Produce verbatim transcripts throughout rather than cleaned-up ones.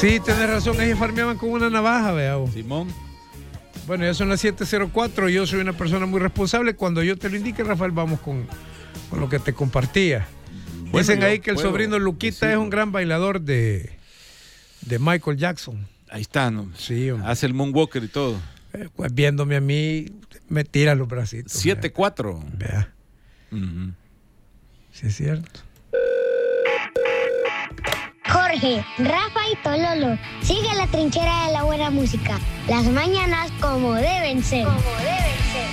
Sí, tenés razón, ellos farmeaban con una navaja, vea. Simón. Bueno, ya son las siete cero cuatro, yo soy una persona muy responsable. Cuando yo te lo indique, Rafael, vamos con, con lo que te compartía. Bueno, dicen ahí que el sobrino Luquita decirlo. Es un gran bailador de, de Michael Jackson. Ahí está, ¿no? Sí, hombre. Hace el moonwalker y todo. Eh, pues viéndome a mí, me tira los bracitos. siete cuatro. Vea. Uh-huh. Sí, es cierto. Jorge, Rafa y Tololo, sigue la trinchera de la buena música. Las mañanas como deben ser. Como deben ser.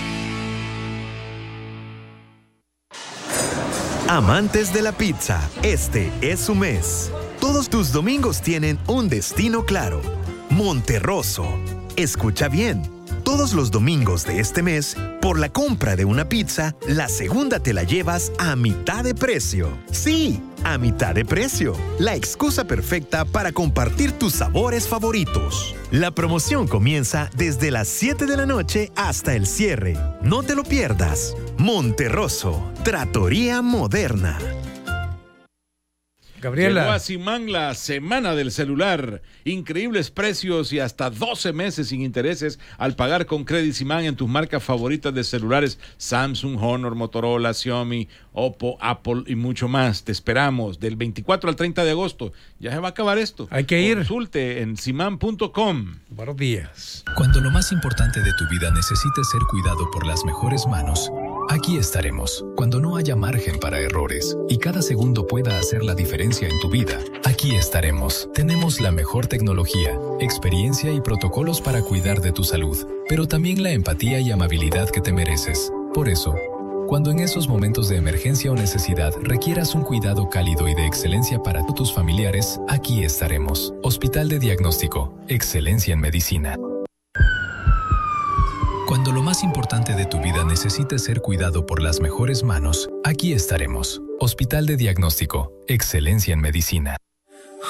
Amantes de la pizza, este es su mes. Todos tus domingos tienen un destino claro. Monterroso. Escucha bien. Todos los domingos de este mes, por la compra de una pizza, la segunda te la llevas a mitad de precio. Sí, a mitad de precio. La excusa perfecta para compartir tus sabores favoritos. La promoción comienza desde las siete de la noche hasta el cierre. No te lo pierdas. Monterroso, Trattoria Moderna. Gabriela. Llegó a Simán la semana del celular. Increíbles precios y hasta doce meses sin intereses al pagar con Credit Simán en tus marcas favoritas de celulares: Samsung, Honor, Motorola, Xiaomi, Oppo, Apple y mucho más. Te esperamos del veinticuatro al treinta de agosto. Ya se va a acabar esto. Hay que ir. Consulte en simán punto com. Buenos días. Cuando lo más importante de tu vida necesite ser cuidado por las mejores manos, aquí estaremos. Cuando no haya margen para errores y cada segundo pueda hacer la diferencia en tu vida, aquí estaremos. Tenemos la mejor tecnología, experiencia y protocolos para cuidar de tu salud, pero también la empatía y amabilidad que te mereces. Por eso, cuando en esos momentos de emergencia o necesidad requieras un cuidado cálido y de excelencia para tus familiares, aquí estaremos. Hospital de Diagnóstico, excelencia en medicina. Cuando lo más importante de tu vida necesite ser cuidado por las mejores manos, aquí estaremos. Hospital de Diagnóstico, excelencia en medicina.